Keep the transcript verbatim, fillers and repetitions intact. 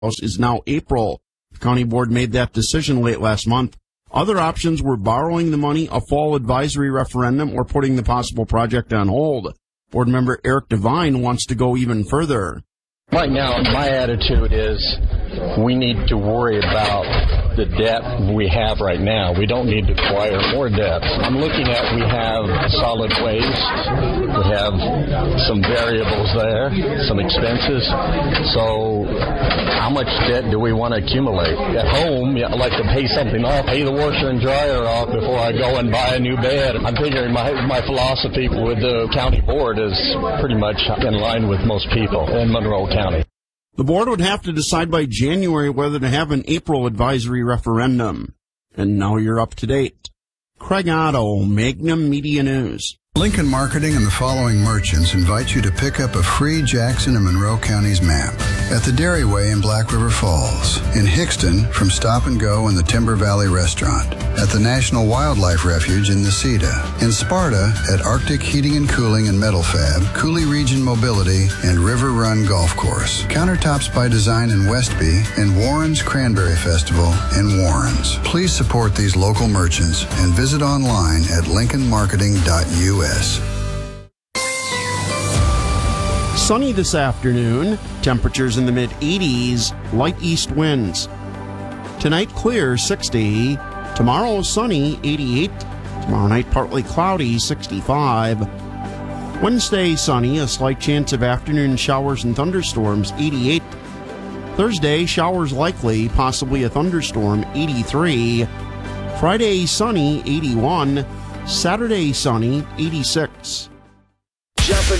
is now April. The county board made that decision late last month. Other options were borrowing the money, a fall advisory referendum, or putting the possible project on hold. Board member Eric Devine wants to go even further. Right now, my attitude is we need to worry about the debt we have right now. We don't need to acquire more debt. I'm looking at we have solid waste. We have some variables there, some expenses. So how much debt do we want to accumulate? At home, I like to pay something off, pay the washer and dryer off before I go and buy a new bed. I'm figuring my, my philosophy with the county board is pretty much in line with most people in Monroe County. The board would have to decide by January whether to have an April advisory referendum. And now you're up to date. Craig Otto, Magnum Media News. Lincoln Marketing and the following merchants invite you to pick up a free Jackson and Monroe Counties map at the Dairyway in Black River Falls, in Hickston from Stop and Go and the Timber Valley Restaurant, at the National Wildlife Refuge in Necedah, in Sparta at Arctic Heating and Cooling and Metal Fab, Cooley Region Mobility, and River Run Golf Course, Countertops by Design in Westby, and Warren's Cranberry Festival in Warren's. Please support these local merchants and visit online at lincoln marketing dot U S. Sunny this afternoon, temperatures in the mid eighties, light east winds. Tonight clear, sixty. Tomorrow sunny, eighty-eight. Tomorrow night partly cloudy, sixty-five. Wednesday sunny, a slight chance of afternoon showers and thunderstorms, eighty-eight. Thursday showers likely, possibly a thunderstorm, eighty-three. Friday sunny, eighty-one. Saturday sunny, eighty-six. Jumping